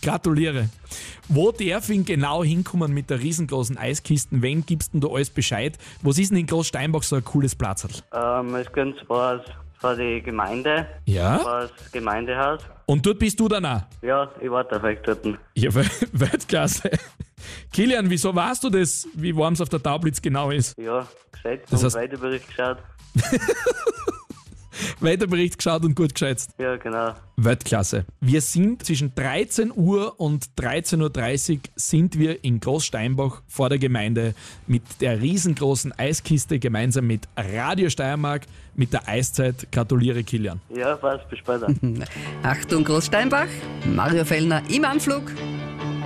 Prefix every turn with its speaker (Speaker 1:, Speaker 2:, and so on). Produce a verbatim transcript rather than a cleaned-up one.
Speaker 1: Gratuliere. Wo darf ich genau hinkommen mit der riesengroßen Eiskisten? Wen gibst denn du alles Bescheid? Was ist denn in Großsteinbach so ein cooles Platzl?
Speaker 2: Ähm, es gibt zwar war die Gemeinde,
Speaker 1: Ja?
Speaker 2: war das Gemeindehaus.
Speaker 1: Und dort bist du dann auch?
Speaker 2: Ja, ich war perfekt dort.
Speaker 1: Ja, Weltklasse. Kilian, wieso weißt du das, wie warm es auf der Taublitz genau ist?
Speaker 2: Ja, gescheit
Speaker 1: Das
Speaker 2: und
Speaker 1: heißt-
Speaker 2: Weiterbericht geschaut.
Speaker 1: Weiterbericht geschaut und gut geschätzt.
Speaker 2: Ja, genau.
Speaker 1: Weltklasse. Wir sind zwischen dreizehn Uhr und dreizehn Uhr dreißig sind wir in Großsteinbach vor der Gemeinde mit der riesengroßen Eiskiste gemeinsam mit Radio Steiermark mit der Eiszeit. Gratuliere, Kilian.
Speaker 2: Ja, passt, bis später.
Speaker 3: Achtung Großsteinbach, Mario Fellner im Anflug.